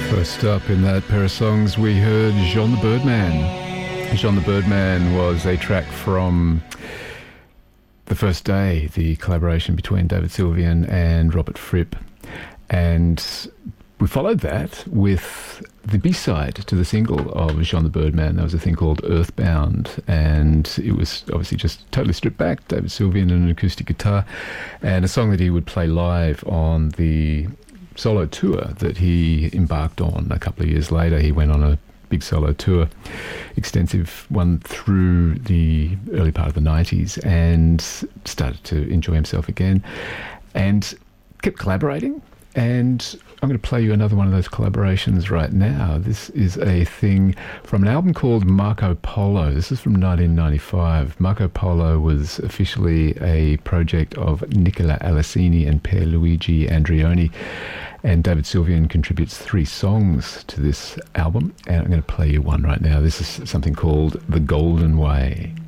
First up in that pair of songs, we heard Jean the Birdman. Jean the Birdman was a track from The First Day, the collaboration between David Sylvian and Robert Fripp. And we followed that with the B-side to the single of Jean the Birdman. There was a thing called Earthbound, and it was obviously just totally stripped back, David Sylvian and an acoustic guitar, and a song that he would play live on the solo tour that he embarked on a couple of years later. He went on a big solo tour, extensive one through the early part of the 90s, and started to enjoy himself again and kept collaborating. And I'm going to play you another one of those collaborations right now. This is a thing from an album called Marco Polo. This is from 1995. Marco Polo was officially a project of Nicola Alessini and Pierluigi Andreoni. And David Sylvian contributes 3 songs to this album. And I'm going to play you one right now. This is something called The Golden Way.